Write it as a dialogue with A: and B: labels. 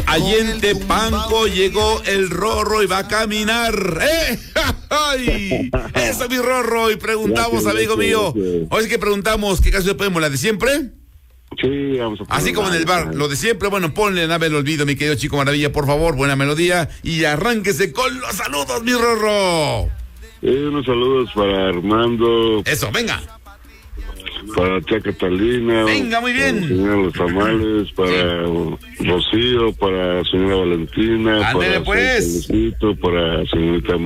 A: Allí en Tepanco llegó el Rorro y va a caminar. ¡Ay! Eso, mi Rorro. Y preguntamos, amigo mío. Hoy que preguntamos, ¿qué canción ponemos? ¿La de siempre?
B: Sí, vamos a poner.
A: Así como en el bar, lo de siempre. Bueno, ponle Nave del Olvido, mi querido Chico Maravilla, por favor. Buena melodía. Y arránquese con los saludos, mi Rorro.
B: Unos saludos para Armando.
A: Eso, venga.
B: Para tía Catalina.
A: Venga, muy bien.
B: Para señora Los Tamales, para Rocío, para señora Valentina.
A: Ándale,
B: para
A: pues.
B: para señorita